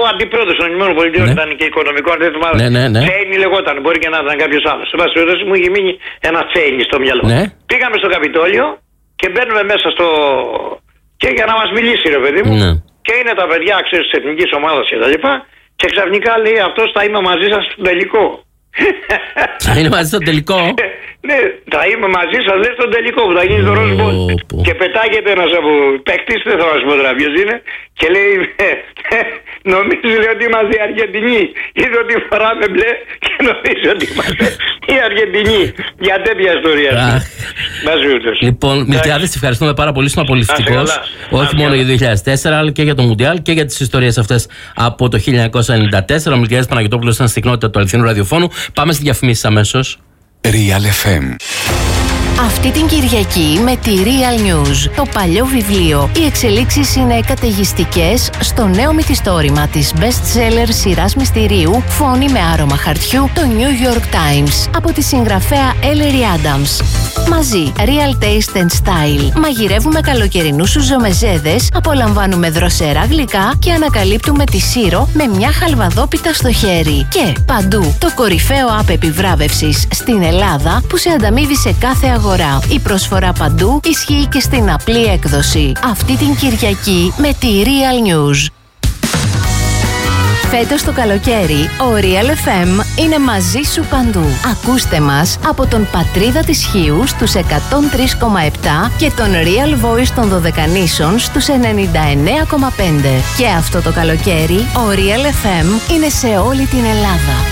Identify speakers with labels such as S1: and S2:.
S1: αντιπρόεδρος των Ηνωμένων Πολιτειών, ήταν και οικονομικό, δεν θυμάμαι. Τσέινι λεγόταν, μπορεί και να ήταν κάποιος άλλος. Σε πάση περιπτώσει μου είχε μείνει ένα Τσέινι στο μυαλό. Πήγαμε στο Καπιτόλιο και μπαίνουμε μέσα στο. Και για να μας μιλήσει, ρε παιδί μου. Και είναι τα παιδιά, ξέρεις, της εθνικής ομάδας και τα λοιπά. Και ξαφνικά λέει αυτός θα είμαι μαζί σας στον τελικό.
S2: Θα είναι μαζί στο τελικό.
S1: Ναι, θα είμαι μαζί σας, λέει, στον τελικό που θα γίνει στο Rose Bowl. Και πετάγεται ένας από παίκτης, δεν θα μας πω τώρα ποιος είναι, και λέει, νομίζει, λέει, ότι είμαστε οι Αργεντινοί. Είδε ότι φοράμε μπλε και νομίζει ότι είμαστε οι Αργεντινοί. Για τέτοια ιστορία.
S2: Λοιπόν, Μιλτιάδη, σε ευχαριστούμε πάρα πολύ. Στον απολυτιστικός, όχι μόνο για το 2004, αλλά και για το Μουντιάλ και για τις ιστορίες αυτές από το 1994. Ο Μιλτιάδης Παναγιωτόπουλος ήταν στην συχνότητα του αληθινού ραδιοφώνου. Πάμε στη διαφημίσεις αμέσως.
S3: Real FM.
S4: Αυτή την Κυριακή με τη Real News. Το παλιό βιβλίο. Οι εξελίξεις είναι καταιγιστικές στο νέο μυθιστόρημα της best-seller σειράς μυστηρίου «Φόνοι με άρωμα χαρτιού», το New York Times, από τη συγγραφέα Ellery Adams. Μαζί, Real Taste and Style. Μαγειρεύουμε καλοκαιρινούς σουζομεζέδες, απολαμβάνουμε δροσερά γλυκά και ανακαλύπτουμε τη Σύρο με μια χαλβαδόπιτα στο χέρι. Και παντού, το κορυφαίο app επιβράβευσης στην Ελλάδα που σε ανταμείβει σε κάθε αγορά. Η προσφορά παντού ισχύει και στην απλή έκδοση. Αυτή την Κυριακή με τη Real News. Φέτος το καλοκαίρι, ο Real FM είναι μαζί σου παντού. Ακούστε μας από τον Πατρίδα της Χίου στους 103,7 και τον Real Voice των Δωδεκανήσων στους 99,5. Και αυτό το καλοκαίρι, ο Real FM είναι σε όλη την Ελλάδα.